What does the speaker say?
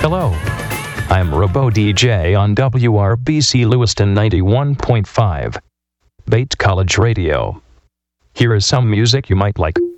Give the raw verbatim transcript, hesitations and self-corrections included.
Hello, I'm Robo D J on W R B C Lewiston ninety-one point five, Bates College Radio. Here is some music you might like.